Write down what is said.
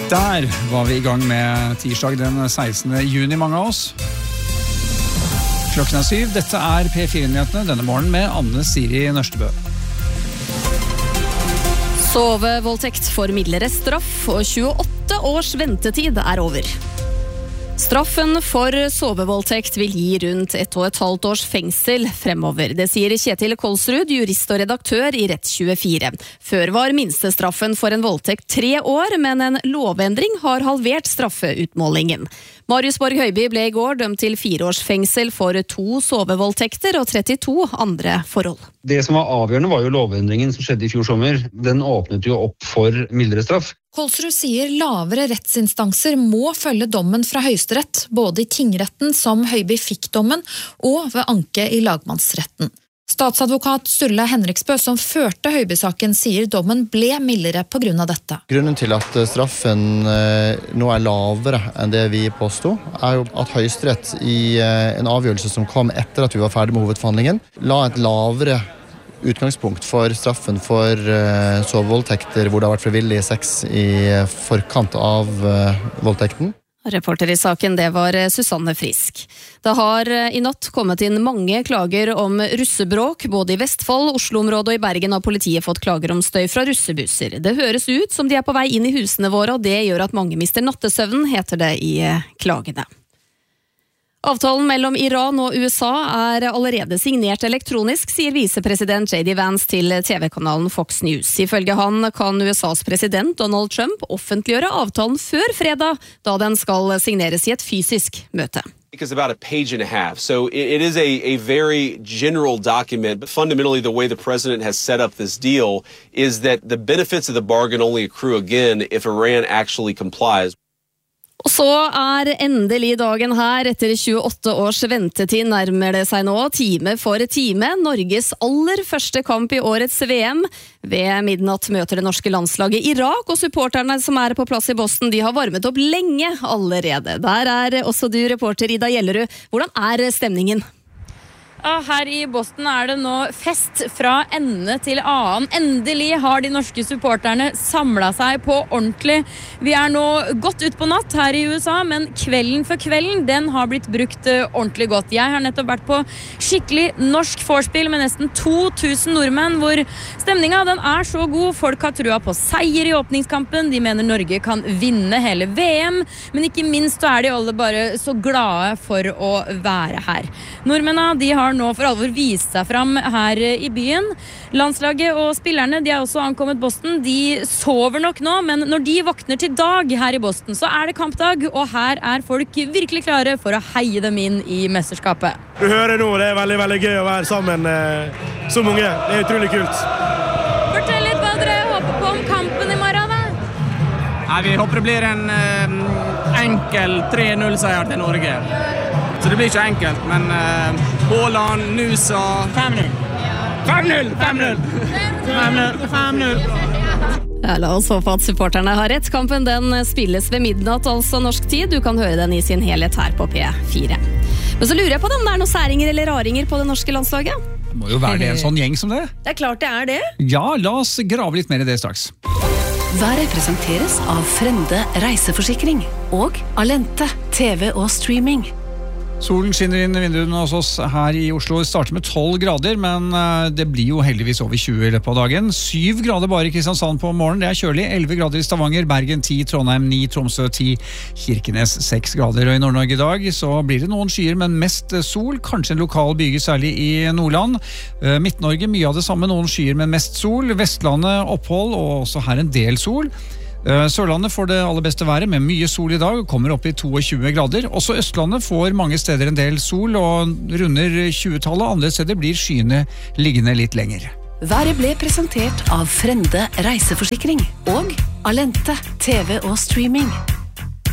Der var vi I gang med tirsdag den 16. juni, mange av oss. Klokken 7. Dette P4-nyhetene denne morgen med Anne Siri Nørstebø. Sovevoldtekt for midlere straff, og 28 års ventetid over. Straffen for sovevoldtekt vil gi rundt 1,5 års fengsel fremover. Det sier Kjetil Kolsrud, jurist og redaktør I Rett24. Før var minstestraffen for en voldtekt 3 år, men en lovendring har halvert straffeutmålingen. Marius Borg Høiby ble I går dømt til 4 års fengsel for 2 sovevoldtekter og 32 andre forhold. Det som var avgjørende var jo lovendringen som skjedde I fjor sommer. Den åpnet jo opp for mildere straff. Kolsrud sier lavere rettsinstanser må følge dommen fra Høyesterett, både I tingretten som Høiby fikk dommen, og ved anke I lagmannsretten. Statsadvokat Sturle Henriksbø, som førte Høiby-saken, sier dommen ble mildere på grunn av dette. Grunnen til at straffen nå lavere enn det vi påstod, jo at Høyesterett I en avgjørelse som kom etter at vi var ferdig med hovedforhandlingen, la et lavere utgangspunkt for straffen for sovevoldtekter hvor det har vært frivillig sex I forkant av voldtekten. Reporter I saken, det var Susanne Frisk. Det har I natt kommet inn mange klager om russebråk, både I Vestfold, Oslo-området og I Bergen har politiet fått klager om støy fra russebusser. Det høres ut som de på vei inn I husene våre, og det gjør at mange mister nattesøvnen, heter det I klagene. Avtalen mellom Iran og USA allerede signert elektronisk, sier visepresident J.D. Vance til TV-kanalen Fox News. Ifølge han kan USAs president Donald Trump offentliggjøre avtalen før fredag, da den skal signeres I et fysisk møte. It's about a page and a half. So it is a very general document, but fundamentally the way the president has set up this deal is that the benefits of the bargain only accrue again if Iran actually complies. Og så endelig dagen her, etter 28 års ventetid nærmer det seg nå, time for time, Norges aller første kamp I årets VM. Ved midnatt møter det norske landslaget Irak, og supporterne som på plass I Boston, de har varmet opp lenge allerede. Der også du, reporter Ida Gjellerud. Hvordan stemningen? Her I Boston det nå fest fra ende til annen. Endelig har de norske supporterne samlet seg på ordentlig. Vi nå godt ut på natt her I USA, men kvelden for kvelden, den har blitt brukt ordentlig godt. Jeg har nettopp vært på skikkelig norsk vorspiel med nesten 2000 nordmenn, hvor stemningen den så god. Folk har trua på seier I åpningskampen. De mener Norge kan vinne hele VM, men ikke minst så de alle bare så glade for å være her. Nordmennene, de har nå for alvor vist seg fram her I byen. Landslaget og spillerne, de også ankommet Boston. De sover nok nå, men når de våkner til dag her I Boston, så det kampdag, og her folk virkelig klare for å heie dem inn I mesterskapet. Du hører nå, det veldig, veldig gøy å være sammen så mange. Det utrolig kult. Fortell litt hva dere håper på om kampen I morgen, da. Vi håper det blir en enkel 3-0-seier til Norge. Så det blir ikke enkelt, men Haaland, Nusa 5-0. 5-0! 5-0! 5-0! 5-0! La oss håpe at supporterne har rett. Kampen den spilles ved midnatt, altså norsk tid. Du kan høre den I sin helhet her på P4. Men så lurer jeg på om det noen særinger eller raringer på det norske landslaget. Det må jo være en sånn gjeng som det. Det klart det det. Ja, la oss grave litt mer I det straks. Været presenteres av Frende reiseforsikring og Alente TV og streaming. Solen skinner inn I vinduene hos oss her I Oslo. Det starter med 12 grader, men det blir jo heldigvis over 20 I løpet av dagen. 7 grader bare I Kristiansand på morgenen, det kjølig. 11 grader I Stavanger, Bergen 10, Trondheim 9, Tromsø 10, Kirkenes 6 grader. Og I Nord-Norge I dag så blir det noen skyer, men mest sol. Kanskje en lokal byge, særlig I Nordland. Midt-Norge mye av det samme, noen skyer, men mest sol. Vestlandet opphold, og også her en del sol. Sørlandet får det aller beste været med mye sol I dag og kommer opp I 22 grader. Også Østlandet får mange steder en del sol og runder 20-tallet. Andre steder blir skyene liggende litt lenger. Været ble presentert av Frende reiseforsikring og Alente TV og streaming.